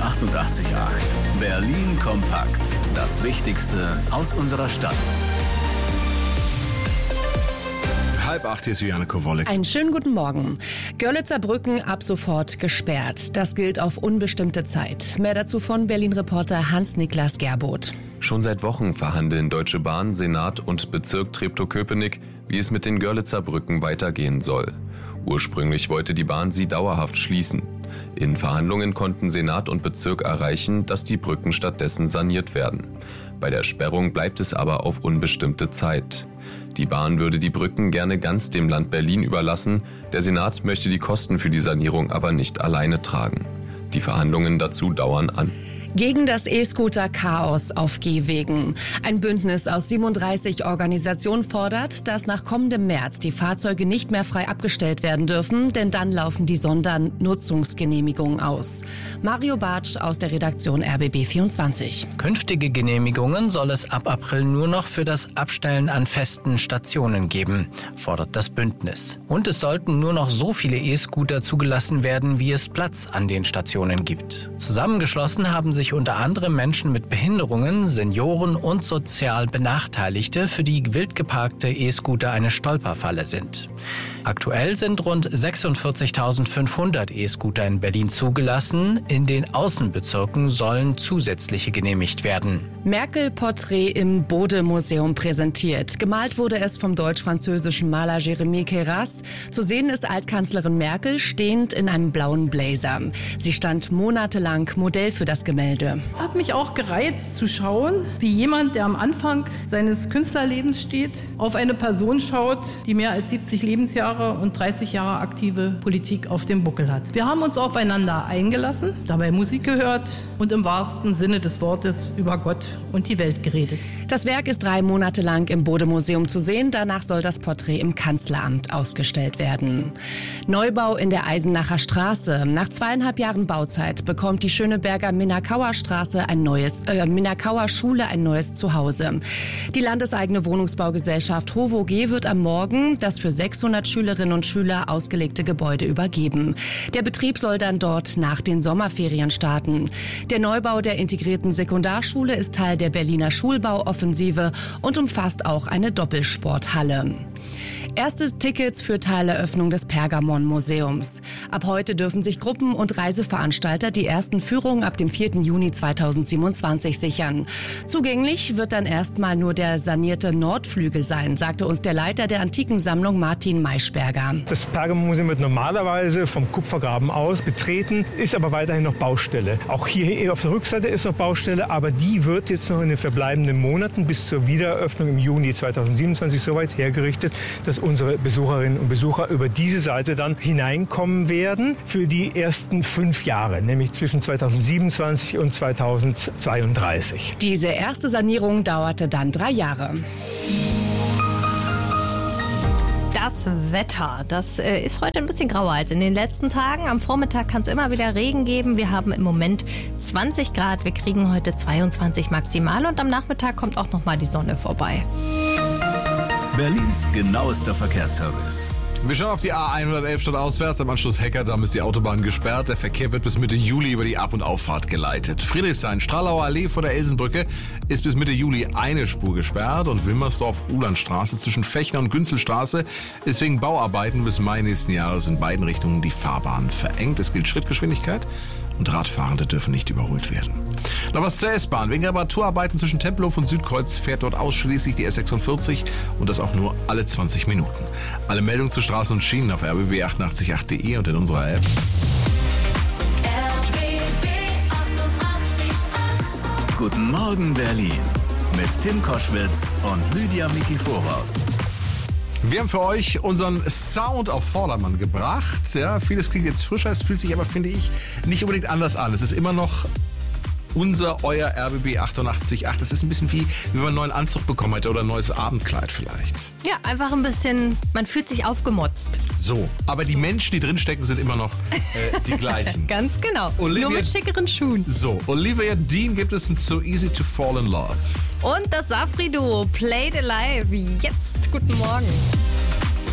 88,8. Berlin kompakt. Das Wichtigste aus unserer Stadt. 7:30, hier ist Juliane Kowolek. Einen schönen guten Morgen. Görlitzer Brücken ab sofort gesperrt. Das gilt auf unbestimmte Zeit. Mehr dazu von Berlin-Reporter Hans-Niklas Gerboth. Schon seit Wochen verhandeln Deutsche Bahn, Senat und Bezirk Treptow-Köpenick, wie es mit den Görlitzer Brücken weitergehen soll. Ursprünglich wollte die Bahn sie dauerhaft schließen. In Verhandlungen konnten Senat und Bezirk erreichen, dass die Brücken stattdessen saniert werden. Bei der Sperrung bleibt es aber auf unbestimmte Zeit. Die Bahn würde die Brücken gerne ganz dem Land Berlin überlassen. Der Senat möchte die Kosten für die Sanierung aber nicht alleine tragen. Die Verhandlungen dazu dauern an. Gegen das E-Scooter-Chaos auf Gehwegen. Ein Bündnis aus 37 Organisationen fordert, dass nach kommendem März die Fahrzeuge nicht mehr frei abgestellt werden dürfen, denn dann laufen die Sondernutzungsgenehmigungen aus. Mario Bartsch aus der Redaktion RBB24. Künftige Genehmigungen soll es ab April nur noch für das Abstellen an festen Stationen geben, fordert das Bündnis. Und es sollten nur noch so viele E-Scooter zugelassen werden, wie es Platz an den Stationen gibt. Zusammengeschlossen haben sich unter anderem Menschen mit Behinderungen, Senioren und sozial Benachteiligte, für die wild geparkte E-Scooter eine Stolperfalle sind. Aktuell sind rund 46.500 E-Scooter in Berlin zugelassen. In den Außenbezirken sollen zusätzliche genehmigt werden. Merkel-Porträt im Bode-Museum präsentiert. Gemalt wurde es vom deutsch-französischen Maler Jérémy Queyras. Zu sehen ist Altkanzlerin Merkel stehend in einem blauen Blazer. Sie stand monatelang Modell für das Gemälde. Es hat mich auch gereizt zu schauen, wie jemand, der am Anfang seines Künstlerlebens steht, auf eine Person schaut, die mehr als 70 Lebensjahre und 30 Jahre aktive Politik auf dem Buckel hat. Wir haben uns aufeinander eingelassen, dabei Musik gehört und im wahrsten Sinne des Wortes über Gott und die Welt geredet. Das Werk ist 3 Monate lang im Bode-Museum zu sehen. Danach soll das Porträt im Kanzleramt ausgestellt werden. Neubau in der Eisenacher Straße. Nach 2,5 Jahren Bauzeit bekommt die Schöneberger Minnakauer Schule ein neues Zuhause. Die landeseigene Wohnungsbaugesellschaft HOVOG wird am Morgen das für 600 Schülerinnen und Schüler ausgelegte Gebäude übergeben. Der Betrieb soll dann dort nach den Sommerferien starten. Der Neubau der integrierten Sekundarschule ist Teil der Berliner Schulbauoffensive und umfasst auch eine Doppelsporthalle. Erste Tickets für Teileröffnung des Pergamon-Museums. Ab heute dürfen sich Gruppen und Reiseveranstalter die ersten Führungen ab dem 4. Juni 2027 sichern. Zugänglich wird dann erstmal nur der sanierte Nordflügel sein, sagte uns der Leiter der Antikensammlung Martin Maischberger. Das Pergamon-Museum wird normalerweise vom Kupfergraben aus betreten, ist aber weiterhin noch Baustelle. Auch hier auf der Rückseite ist noch Baustelle, aber die wird jetzt noch in den verbleibenden Monaten bis zur Wiedereröffnung im Juni 2027 so weit hergerichtet, dass unsere Besucherinnen und Besucher über diese Seite dann hineinkommen werden für die ersten 5 Jahre, nämlich zwischen 2027 und 2032. Diese erste Sanierung dauerte dann 3 Jahre. Das Wetter, das ist heute ein bisschen grauer als in den letzten Tagen. Am Vormittag kann es immer wieder Regen geben. Wir haben im Moment 20 Grad. Wir kriegen heute 22 maximal und am Nachmittag kommt auch noch mal die Sonne vorbei. Berlins genauester Verkehrsservice. Wir schauen auf die A111 stadtauswärts. Am Anschluss Heckerdamm ist die Autobahn gesperrt. Der Verkehr wird bis Mitte Juli über die Ab- und Auffahrt geleitet. Friedrichshain, Stralauer Allee vor der Elsenbrücke ist bis Mitte Juli eine Spur gesperrt. Und Wilmersdorf-Ulandstraße zwischen Fechner und Günzelstraße ist wegen Bauarbeiten bis Mai nächsten Jahres in beiden Richtungen die Fahrbahn verengt. Es gilt Schrittgeschwindigkeit und Radfahrende dürfen nicht überholt werden. Noch was zur S-Bahn. Wegen Reparaturarbeiten zwischen Tempelhof und Südkreuz fährt dort ausschließlich die S46 und das auch nur alle 20 Minuten. Alle Meldungen zu Straßen und Schienen auf rbb888.de und in unserer App. RBB 88,8. Guten Morgen Berlin mit Tim Koschwitz und Lydia Mikiforov. Wir haben für euch unseren Sound auf Vordermann gebracht. Ja, vieles klingt jetzt frischer, es fühlt sich aber, finde ich, nicht unbedingt anders an. Es ist immer noch euer RBB 88.8. Das ist ein bisschen wie wenn man einen neuen Anzug bekommen hätte oder ein neues Abendkleid vielleicht. Ja, einfach ein bisschen, man fühlt sich aufgemotzt. So, aber die Menschen, die drinstecken, sind immer noch die gleichen. Ganz genau, Olivia, nur mit schickeren Schuhen. So, Olivia Dean gibt es in So Easy to Fall in Love. Und das Safri-Duo Played Alive. Jetzt, guten Morgen.